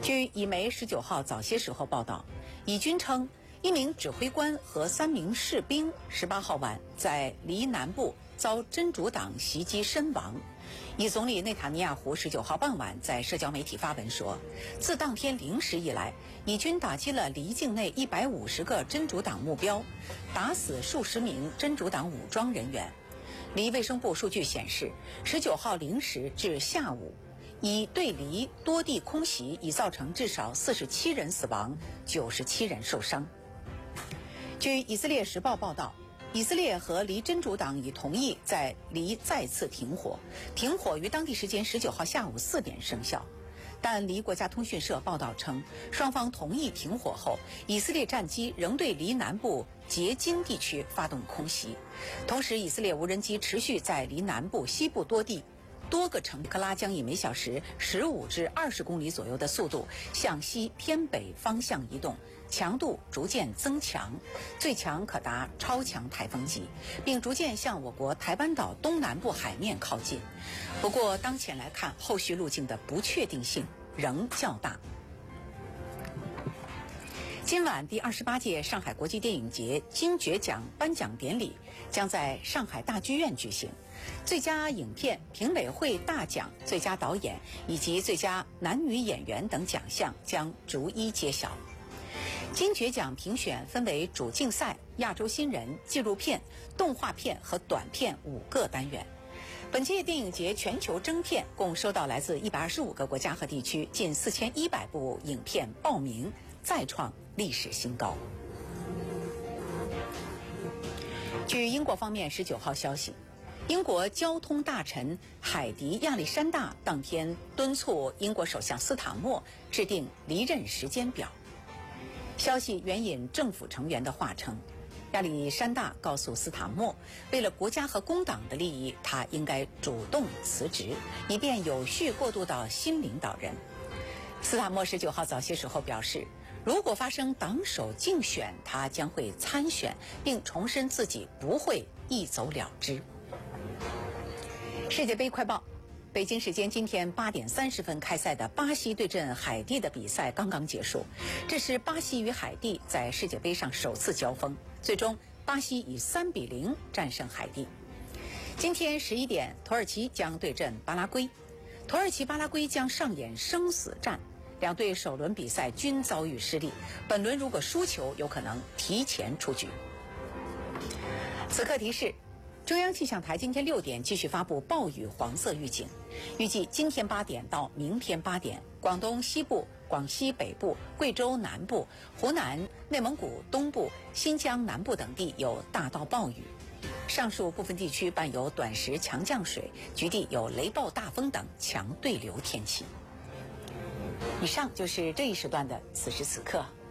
据以媒19号早些时候报道，以军称一名指挥官和3名士兵18号晚在黎南部遭真主党袭击身亡。以总理内塔尼亚胡19号傍晚在社交媒体发文说，自当天0时以来，以军打击了黎境内150个真主党目标，打死数十名真主党武装人员。黎卫生部数据显示，19号0时至下午，以对黎多地空袭已造成至少47人死亡，97人受伤。据以色列时报报道，以色列和黎真主党已同意在黎再次停火，停火于当地时间19号下午4点生效。但黎国家通讯社报道称，双方同意停火后，以色列战机仍对黎南部结晶地区发动空袭。同时，以色列无人机持续在黎南部西部多个城克拉将以每小时15至20公里左右的速度向西偏北方向移动，强度逐渐增强，最强可达超强台风级，并逐渐向我国台湾岛东南部海面靠近。不过当前来看，后续路径的不确定性仍较大。今晚第28届上海国际电影节金爵奖颁奖典礼将在上海大剧院举行，最佳影片、评委会大奖、最佳导演以及最佳男女演员等奖项将逐一揭晓。金爵奖评选分为主竞赛、亚洲新人、纪录片、动画片和短片5个单元。本届电影节全球征片共收到来自125个国家和地区近4100部影片报名，再创历史新高。据英国方面19号消息，英国交通大臣海迪亚历山大当天敦促英国首相斯塔默制定离任时间表。消息援引政府成员的话称，亚历山大告诉斯塔默，为了国家和工党的利益，他应该主动辞职，以便有序过渡到新领导人。斯塔默19号早些时候表示，如果发生党首竞选，他将会参选，并重申自己不会一走了之。世界杯快报，北京时间今天8点30分开赛的巴西对阵海地的比赛刚刚结束，这是巴西与海地在世界杯上首次交锋，最终巴西以3比0战胜海地。今天11点，土耳其将对阵巴拉圭，土耳其巴拉圭将上演生死战，两队首轮比赛均遭遇失利，本轮如果输球，有可能提前出局。此刻提示，中央气象台今天6点继续发布暴雨黄色预警，预计今天8点到明天8点，广东西部、广西北部、贵州南部、湖南、内蒙古东部、新疆南部等地有大到暴雨，上述部分地区伴有短时强降水，局地有雷暴大风等强对流天气。以上就是这一时段的此时此刻。